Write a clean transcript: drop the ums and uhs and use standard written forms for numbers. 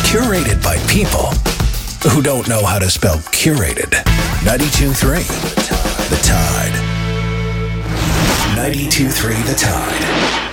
Curated by people who don't know how to spell curated. 92.3 The Tide. 92.3 The Tide.